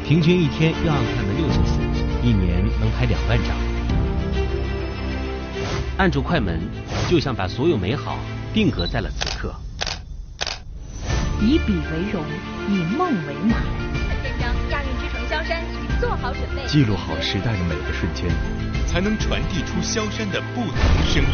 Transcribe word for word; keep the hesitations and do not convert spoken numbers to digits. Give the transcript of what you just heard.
平均一天要按快门六十次，一年能拍两万张。按住快门，就像把所有美好定格在了此刻。 以笔为荣，以梦为马。 篇章亚运之城萧山，请做好准备。 记录好时代的每个瞬间， 才能传递出萧山的不同声音。